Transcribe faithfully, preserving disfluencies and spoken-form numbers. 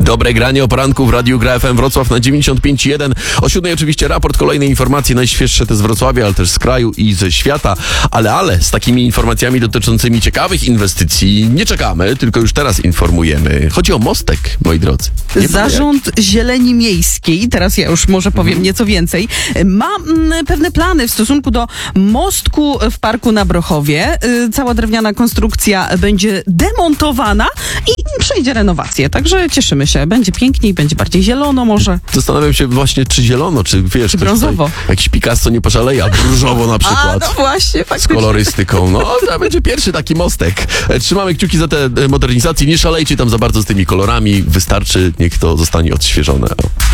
Dobre granie o poranku w Radiu Gra F M Wrocław na dziewięćdziesiąt pięć jeden. O siódmej oczywiście raport, kolejne informacje, najświeższe te z Wrocławia, ale też z kraju i ze świata. Ale, ale z takimi informacjami dotyczącymi ciekawych inwestycji nie czekamy, tylko już teraz informujemy. Chodzi o mostek, moi drodzy. Nie Zarząd Zieleni Miejskiej, teraz ja już może powiem mhm. nieco więcej, ma mm, pewne plany w stosunku do mostku w parku na Brochowie. Y, cała drewniana konstrukcja będzie demontowana i przejdzie renowację. Także cieszymy się. Będzie piękniej, będzie bardziej zielono może. Zastanawiam się właśnie, czy zielono, czy wiesz... Czy brązowo. Tutaj, jakiś Picasso nie poszaleje, a różowo na przykład. A, no właśnie, faktycznie. Z kolorystyką. No, to będzie pierwszy taki mostek. Trzymamy kciuki za te modernizacje. Nie szalejcie tam za bardzo z tymi kolorami. Wystarczy, niech to zostanie odświeżone.